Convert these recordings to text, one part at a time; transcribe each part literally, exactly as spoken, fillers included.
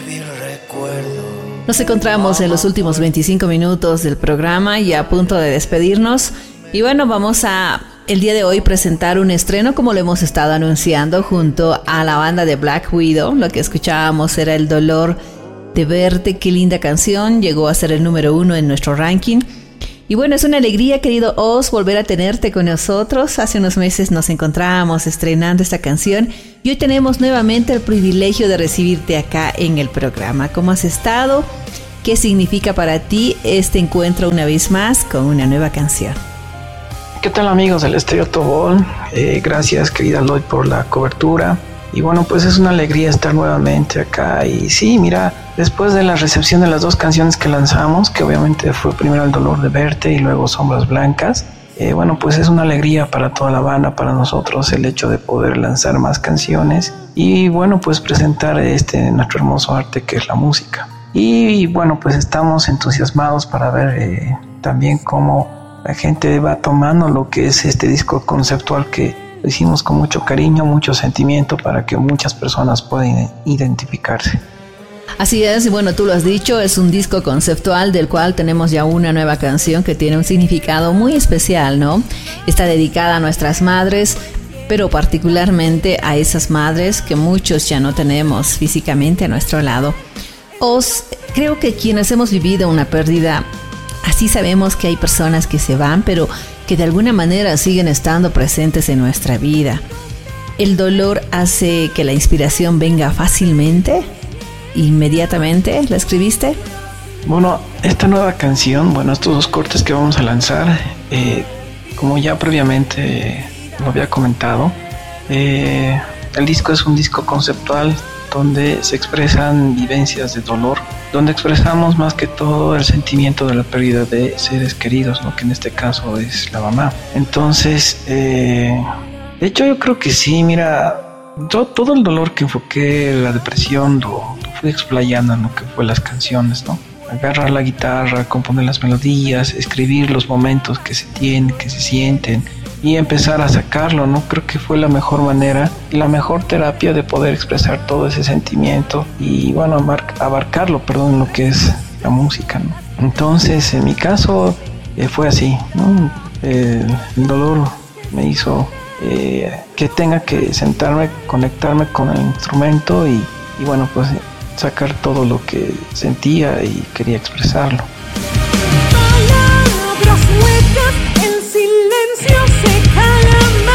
Nos encontramos en los últimos veinticinco minutos del programa y a punto de despedirnos. Y bueno, vamos a el día de hoy presentar un estreno como lo hemos estado anunciando junto a la banda de Black Widow. Lo que escuchábamos era El dolor de verte. Qué linda canción, llegó a ser el número uno en nuestro ranking. Y bueno, es una alegría, querido Oz, volver a tenerte con nosotros. Hace unos meses nos encontrábamos estrenando esta canción y hoy tenemos nuevamente el privilegio de recibirte acá en el programa. ¿Cómo has estado? ¿Qué significa para ti este encuentro una vez más con una nueva canción? ¿Qué tal, amigos del Estéreo Tobol? Eh, gracias, querida Lloyd, por la cobertura. Y bueno, pues es una alegría estar nuevamente acá. Y sí, mira, después de la recepción de las dos canciones que lanzamos, que obviamente fue primero El dolor de verte y luego Sombras blancas, eh, bueno, pues es una alegría para toda la banda, para nosotros, el hecho de poder lanzar más canciones y bueno, pues presentar este nuestro hermoso arte que es la música. Y bueno, pues estamos entusiasmados para ver eh, también cómo la gente va tomando lo que es este disco conceptual que lo hicimos con mucho cariño, mucho sentimiento para que muchas personas puedan identificarse. Así es, y bueno, tú lo has dicho, es un disco conceptual del cual tenemos ya una nueva canción que tiene un significado muy especial, ¿no? Está dedicada a nuestras madres, pero particularmente a esas madres que muchos ya no tenemos físicamente a nuestro lado. Os, creo que quienes hemos vivido una pérdida, así sabemos que hay personas que se van, pero que de alguna manera siguen estando presentes en nuestra vida. ¿El dolor hace que la inspiración venga fácilmente? ¿Inmediatamente la escribiste? Bueno, esta nueva canción, bueno, estos dos cortes que vamos a lanzar, eh, como ya previamente lo había comentado, eh, el disco es un disco conceptual donde se expresan vivencias de dolor, donde expresamos más que todo el sentimiento de la pérdida de seres queridos, ¿no? Que en este caso es la mamá. Entonces, eh, de hecho yo creo que sí, mira, todo, todo el dolor que enfoqué, la depresión, lo, lo fui explayando en lo que fue las canciones, ¿no? Agarrar la guitarra, componer las melodías, escribir los momentos que se tienen, que se sienten y empezar a sacarlo, ¿no? Creo que fue la mejor manera y la mejor terapia de poder expresar todo ese sentimiento y, bueno, abarcarlo, perdón, lo que es la música, ¿no? Entonces, en mi caso, eh, fue así, ¿no? Eh, el dolor me hizo eh, que tenga que sentarme, conectarme con el instrumento y, y, bueno, pues sacar todo lo que sentía y quería expresarlo. Palabras huecas, el silencio se calma.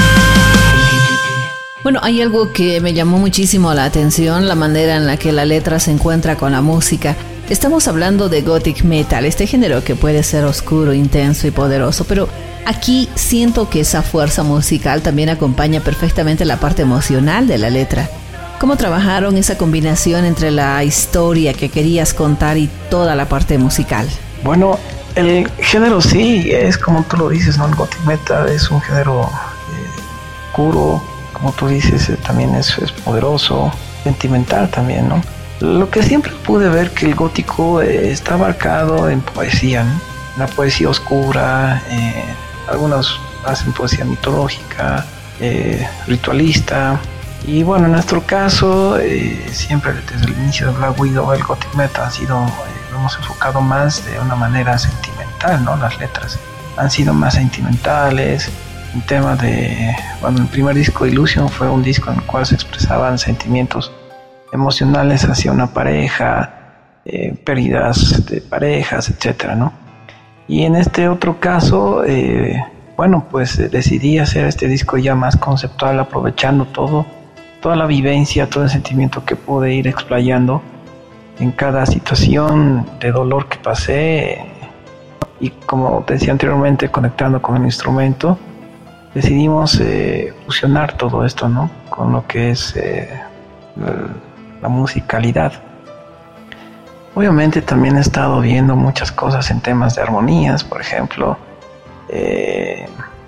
Bueno, hay algo que me llamó muchísimo la atención, la manera en la que la letra se encuentra con la música. Estamos hablando de gothic metal, este género que puede ser oscuro, intenso y poderoso, pero aquí siento que esa fuerza musical también acompaña perfectamente la parte emocional de la letra. ¿Cómo trabajaron esa combinación entre la historia que querías contar y toda la parte musical? Bueno, el género sí, es como tú lo dices, ¿no? El gothic metal es un género eh, oscuro, como tú dices, eh, también es, es poderoso, sentimental también, ¿no? Lo que siempre pude ver que el gótico eh, está marcado en poesía, ¿no? Una poesía oscura, eh, algunos hacen poesía mitológica, eh, ritualista. Y bueno, en nuestro caso, eh, siempre desde el inicio de Black Widow, el gothic metal ha sido, eh, lo hemos enfocado más de una manera sentimental, ¿no? Las letras han sido más sentimentales. En tema de, bueno, el primer disco, Illusion, fue un disco en el cual se expresaban sentimientos emocionales hacia una pareja, eh, pérdidas de parejas, etcétera, ¿no? Y en este otro caso, eh, bueno, pues eh, decidí hacer este disco ya más conceptual, aprovechando todo toda la vivencia, todo el sentimiento que pude ir explayando en cada situación de dolor que pasé y, como te decía anteriormente, conectando con el instrumento, decidimos eh, fusionar todo esto, ¿no? Con lo que es eh, la musicalidad. Obviamente también he estado viendo muchas cosas en temas de armonías, por ejemplo, eh,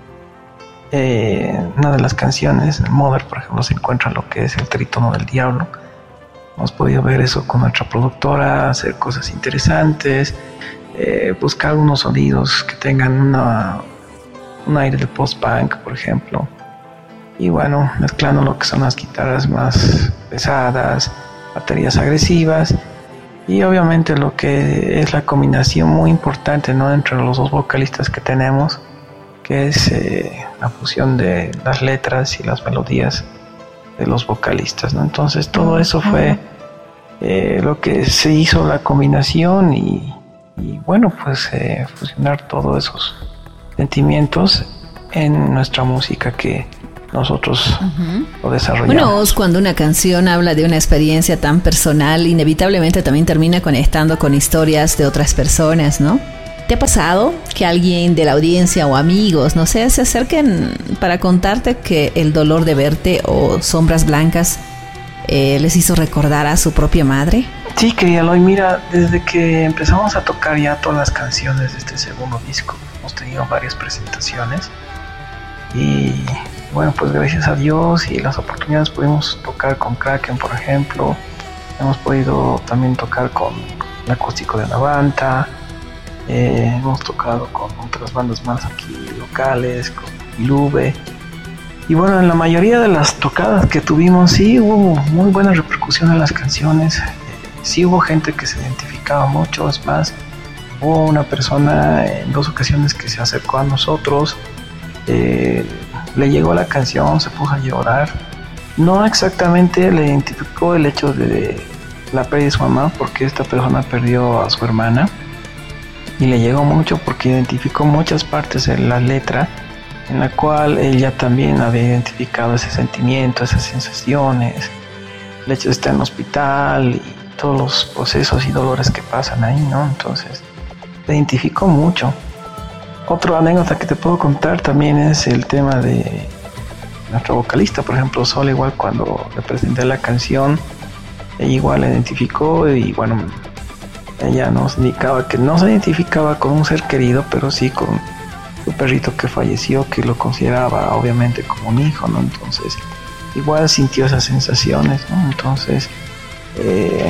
Eh, una de las canciones, en Mother, por ejemplo, se encuentra lo que es el tritono del diablo. Hemos podido ver eso con nuestra productora, hacer cosas interesantes, eh, buscar unos sonidos que tengan una, un aire de post-punk, por ejemplo. Y bueno, mezclando lo que son las guitarras más pesadas, baterías agresivas y obviamente lo que es la combinación muy importante, ¿no?, entre los dos vocalistas que tenemos, que es eh, la fusión de las letras y las melodías de los vocalistas, ¿no? Entonces todo eso fue eh, lo que se hizo, la combinación y, y bueno, pues eh, fusionar todos esos sentimientos en nuestra música que nosotros uh-huh. lo desarrollamos. Bueno, Os, cuando una canción habla de una experiencia tan personal, inevitablemente también termina conectando con historias de otras personas, ¿no? ¿Te ha pasado que alguien de la audiencia o amigos, no sé, se acerquen para contarte que el dolor de verte o Sombras Blancas eh, les hizo recordar a su propia madre? Sí, querida Eloy, mira, desde que empezamos a tocar ya todas las canciones de este segundo disco, hemos tenido varias presentaciones y bueno, pues gracias a Dios y las oportunidades pudimos tocar con Kraken, por ejemplo, hemos podido también tocar con el acústico de Navanta. Eh, hemos tocado con otras bandas más aquí locales, con Ilube. Y bueno, en la mayoría de las tocadas que tuvimos sí hubo muy buena repercusión en las canciones. Eh, sí hubo gente que se identificaba mucho, es más, hubo una persona en dos ocasiones que se acercó a nosotros, eh, le llegó la canción, se puso a llorar. No exactamente le identificó el hecho de la pérdida de su mamá, porque esta persona perdió a su hermana. Y le llegó mucho porque identificó muchas partes de la letra en la cual ella también había identificado ese sentimiento, esas sensaciones, el hecho de estar en el hospital y todos los procesos y dolores que pasan ahí, ¿no? Entonces, le identificó mucho. Otra anécdota que te puedo contar también es el tema de nuestro vocalista, por ejemplo, Sol, igual cuando le presenté la canción, ella igual la identificó y bueno, ella nos indicaba que no se identificaba con un ser querido, pero sí con su perrito que falleció, que lo consideraba obviamente como un hijo, ¿no? Entonces, igual sintió esas sensaciones, ¿no? Entonces, eh,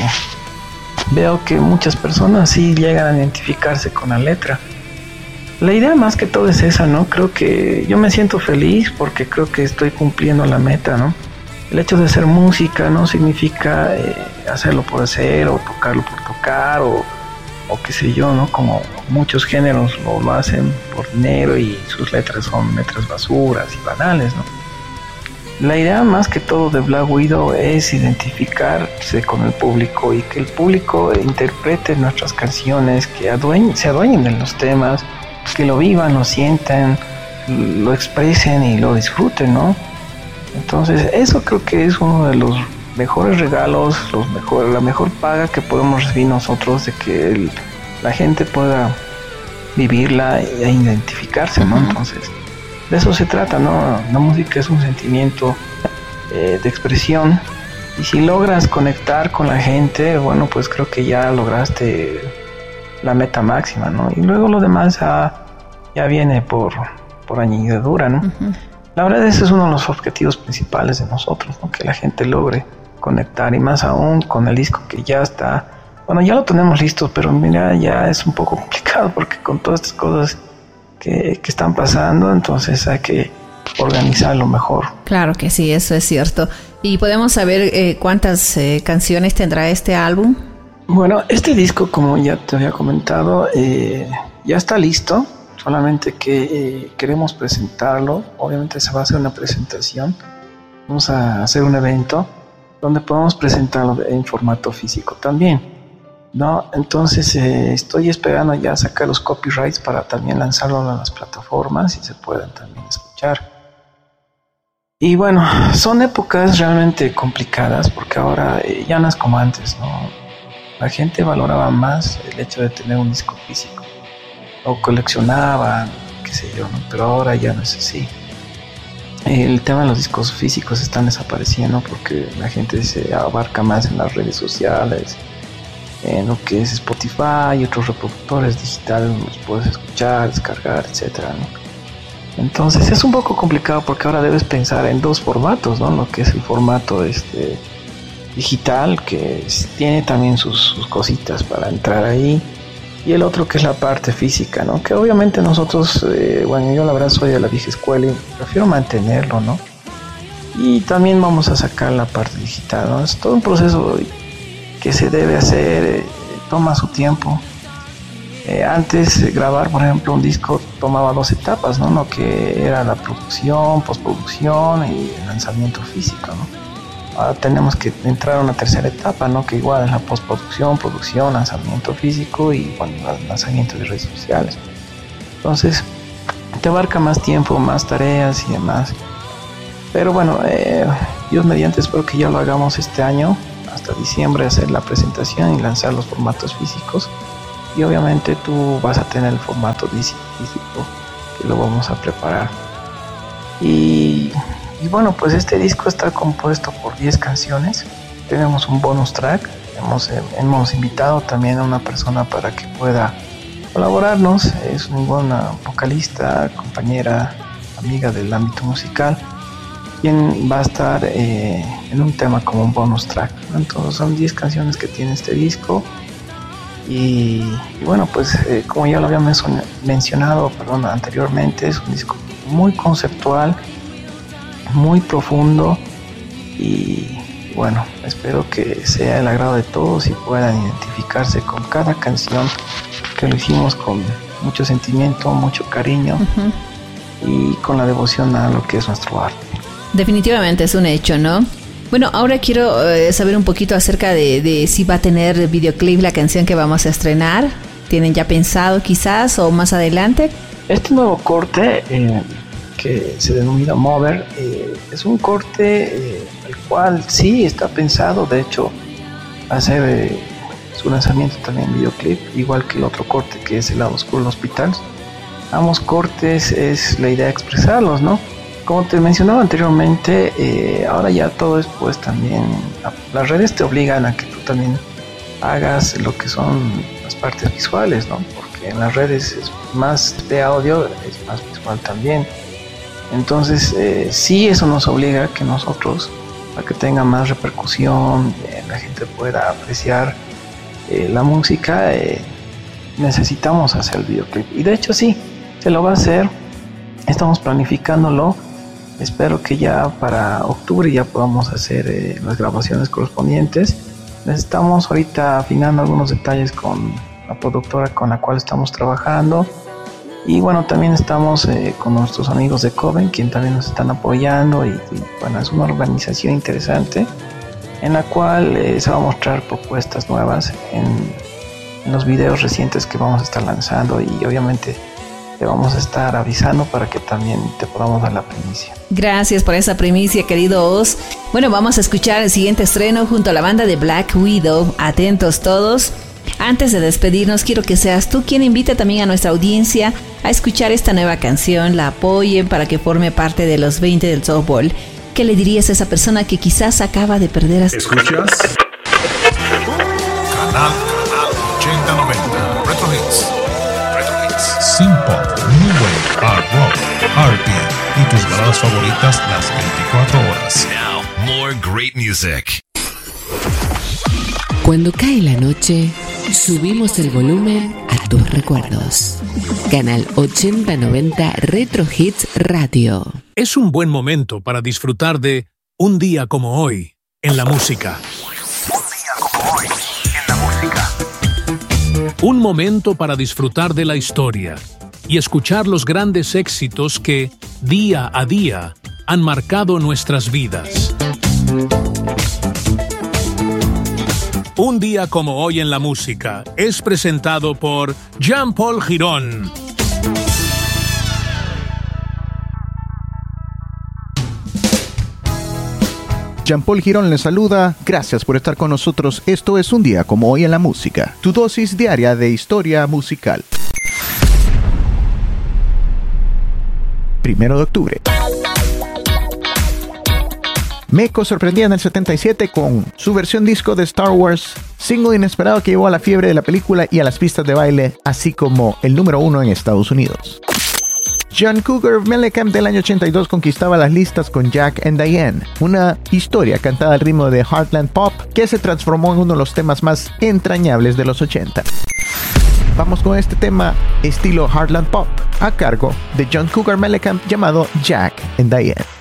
veo que muchas personas sí llegan a identificarse con la letra. La idea más que todo es esa, ¿no? Creo que yo me siento feliz porque creo que estoy cumpliendo la meta, ¿no? El hecho de hacer música no significa eh, hacerlo por hacer o tocarlo por tocar o, o qué sé yo, ¿no? Como muchos géneros lo, lo hacen por dinero y sus letras son letras basuras y banales, ¿no? La idea más que todo de Black Widow es identificarse con el público y que el público interprete nuestras canciones, que adueñe, se adueñen de los temas, que lo vivan, lo sientan, lo expresen y lo disfruten, ¿no? Entonces eso creo que es uno de los mejores regalos, los mejor, la mejor paga que podemos recibir nosotros, de que el, la gente pueda vivirla e identificarse, ¿no? Uh-huh. Entonces de eso se trata, ¿no? La música es un sentimiento eh, de expresión y si logras conectar con la gente, bueno, pues creo que ya lograste la meta máxima, ¿no? Y luego lo demás ya, ya viene por, por añadidura, ¿no? Uh-huh. La verdad ese es uno de los objetivos principales de nosotros, ¿no? Que la gente logre conectar y más aún con el disco que ya está, bueno, ya lo tenemos listo, pero mira, ya es un poco complicado porque con todas estas cosas que, que están pasando, entonces hay que organizarlo mejor. Claro que sí, eso es cierto. ¿Y podemos saber eh, cuántas eh, canciones tendrá este álbum? Bueno, este disco, como ya te había comentado, eh, ya está listo. Solamente que eh, queremos presentarlo. Obviamente se va a hacer una presentación. Vamos a hacer un evento donde podamos presentarlo en formato físico también, ¿no? Entonces eh, estoy esperando ya sacar los copyrights para también lanzarlo en las plataformas y se puedan también escuchar. Y bueno, son épocas realmente complicadas porque ahora eh, ya no es como antes, ¿no? La gente valoraba más el hecho de tener un disco físico. O coleccionaban, qué sé yo, ¿no? Pero ahora ya no es así. El tema de los discos físicos están desapareciendo porque la gente se abarca más en las redes sociales, en lo que es Spotify y otros reproductores digitales, los puedes escuchar, descargar, etcétera, ¿no? Entonces es un poco complicado porque ahora debes pensar en dos formatos, ¿no? Lo que es el formato este digital, que es, tiene también sus, sus cositas para entrar ahí, y el otro que es la parte física, ¿no? Que obviamente nosotros, eh, bueno, yo la verdad soy de la vieja escuela y prefiero mantenerlo, ¿no? Y también vamos a sacar la parte digital, ¿no? Es todo un proceso que se debe hacer, eh, toma su tiempo. Eh, antes eh, grabar, por ejemplo, un disco tomaba dos etapas, ¿no? Lo que era la producción, postproducción y el lanzamiento físico, ¿no? Ahora tenemos que entrar a una tercera etapa, ¿no? Que igual es la postproducción, producción, lanzamiento físico y bueno, lanzamiento de redes sociales. Entonces, te abarca más tiempo, más tareas y demás. Pero bueno, eh, Dios mediante, espero que ya lo hagamos este año, hasta diciembre, hacer la presentación y lanzar los formatos físicos. Y obviamente tú vas a tener el formato físico que lo vamos a preparar. Y, y bueno, pues este disco está compuesto por diez canciones. Tenemos un bonus track. Hemos, hemos invitado también a una persona para que pueda colaborarnos. Es una vocalista, compañera, amiga del ámbito musical, quien va a estar eh, en un tema como un bonus track. Entonces son diez canciones que tiene este disco. Y, y bueno, pues eh, como ya lo había mencionado, mencionado perdón, anteriormente, es un disco muy conceptual, muy profundo y bueno, espero que sea el agrado de todos y puedan identificarse con cada canción, que lo hicimos con mucho sentimiento, mucho cariño uh-huh. y con la devoción a lo que es nuestro arte. Definitivamente es un hecho, ¿no? Bueno, ahora quiero eh, saber un poquito acerca de, de si va a tener videoclip la canción que vamos a estrenar. ¿Tienen ya pensado quizás o más adelante? Este nuevo corte eh, que se denomina Mover eh, es un corte eh, el cual sí está pensado, de hecho, hacer eh, su lanzamiento también en videoclip, igual que el otro corte que es El lado oscuro del hospital. Ambos cortes es la idea de expresarlos, ¿no? Como te mencionaba anteriormente, eh, ahora ya todo es pues también, las redes te obligan a que tú también hagas lo que son las partes visuales, ¿no? Porque en las redes es más de audio, es más visual también. Entonces eh, sí, eso nos obliga a que nosotros, para que tenga más repercusión, eh, la gente pueda apreciar eh, la música, eh, necesitamos hacer el videoclip. Y de hecho sí, se lo va a hacer, estamos planificándolo. Espero que ya para octubre ya podamos hacer eh, las grabaciones correspondientes. Estamos ahorita afinando algunos detalles con la productora con la cual estamos trabajando. Y bueno, también estamos eh, con nuestros amigos de Coven, quien también nos están apoyando. Y, y bueno, es una organización interesante en la cual eh, se va a mostrar propuestas nuevas en, en los videos recientes que vamos a estar lanzando. Y obviamente te vamos a estar avisando para que también te podamos dar la primicia. Gracias por esa primicia, querido Oz. Bueno, vamos a escuchar el siguiente estreno junto a la banda de Black Widow. Atentos todos. Antes de despedirnos, quiero que seas tú quien invite también a nuestra audiencia a escuchar esta nueva canción, la apoyen para que forme parte de los veinte del softball. ¿Qué le dirías a esa persona que quizás acaba de perder a... ¿Escuchas? Canal, canal ochenta noventa. Retro Hits. Retro Hits. Simple, New Wave, Hard Rock, R and B y tus baladas favoritas las veinticuatro horas. Now, more great music. Cuando cae la noche, subimos el volumen a tus recuerdos. Canal ochenta noventa Retro Hits Radio. Es un buen momento para disfrutar de Un día como hoy en la música. Un día como hoy en la música. Un momento para disfrutar de la historia y escuchar los grandes éxitos que, día a día, han marcado nuestras vidas. Un día como hoy en la música es presentado por Jean-Paul Girón. Jean-Paul Girón les saluda, gracias por estar con nosotros. Esto es Un día como hoy en la música, tu dosis diaria de historia musical. Primero de octubre. Meco sorprendía en el setenta y siete con su versión disco de Star Wars, single inesperado que llevó a la fiebre de la película y a las pistas de baile, así como el número uno en Estados Unidos. John Cougar Mellencamp del año ochenta y dos conquistaba las listas con Jack and Diane, una historia cantada al ritmo de Heartland Pop que se transformó en uno de los temas más entrañables de los ochenta. Vamos con este tema estilo Heartland Pop, a cargo de John Cougar Mellencamp llamado Jack and Diane.